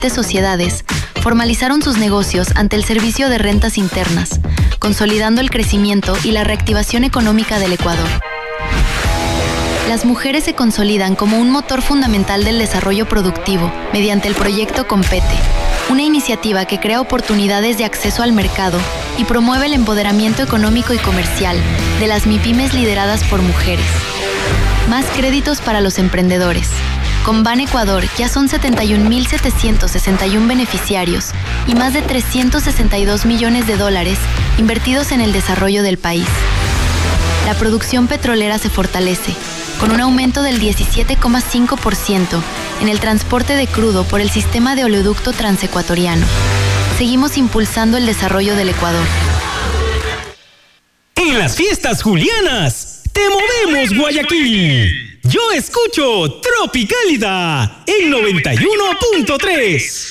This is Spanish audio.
sociedades formalizaron sus negocios ante el Servicio de Rentas Internas, consolidando el crecimiento y la reactivación económica del Ecuador. Las mujeres se consolidan como un motor fundamental del desarrollo productivo mediante el proyecto Compete, una iniciativa que crea oportunidades de acceso al mercado y promueve el empoderamiento económico y comercial de las MIPYMES lideradas por mujeres. Más créditos para los emprendedores. Con Ban Ecuador ya son 71.761 beneficiarios y más de $362 millones invertidos en el desarrollo del país. La producción petrolera se fortalece, con un aumento del 17,5% en el transporte de crudo por el sistema de oleoducto transecuatoriano. Seguimos impulsando el desarrollo del Ecuador. En las fiestas julianas, te movemos Guayaquil. Yo escucho Tropicálida en 91.3.